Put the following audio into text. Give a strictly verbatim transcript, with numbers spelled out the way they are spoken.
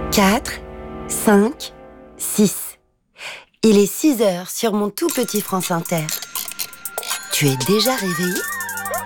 quatre, cinq, six. Il est six heures sur mon tout petit France Inter. Tu es déjà réveillé ?